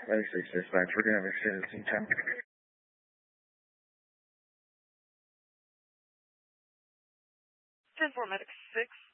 96 dispatch, we're going to have extended scene time. 10-4 medic 6.